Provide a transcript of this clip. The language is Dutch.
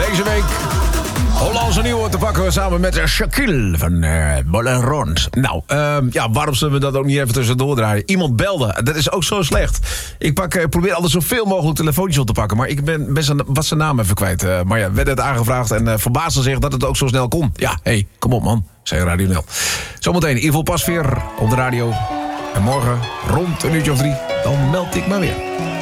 Deze week Hollandse nieuwe te pakken samen met Shaquille van Bollerons. Nou, waarom zullen we dat ook niet even tussendoor draaien? Iemand belde, dat is ook zo slecht. Ik probeer altijd zoveel mogelijk telefoontjes op te pakken, maar ik ben best wat zijn naam even kwijt. Maar ja, werd het aangevraagd en verbaasde zich dat het ook zo snel kon. Ja, kom op man, zei Radio NL. Zometeen Ivo Pasveer op de radio. En morgen rond een uurtje of 3, dan meld ik maar weer.